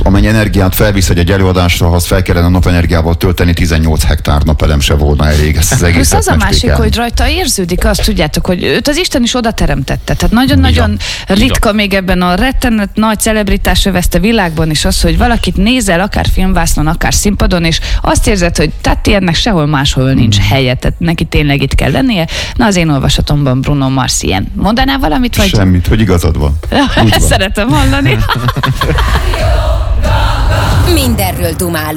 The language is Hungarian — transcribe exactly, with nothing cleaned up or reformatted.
amennyi energiát felvisz egy előadásra, ha azt fel kellene napenergiával tölteni, tizennyolc hektár napelem se volna elég. Ezt az egészet az a másik, hogy rajta érződik, azt tudjátok, hogy őt az Isten is oda teremtette. Tehát nagyon-nagyon ritka még ebben a rettenet nagy celebritás övezte világban is az, hogy valakit nézel, akár filmvásznon, akár színpadon, és azt érzed, hogy tehát ennek sehol máshol nincs helye, tehát neki tényleg itt kell lennie. Na, az én olvasatomban Bruno Mars ilyen. Mondanál valamit? Vagy? Semmit, hogy igazad van. Ezt szeretem hallani. Mindenről dumálunk.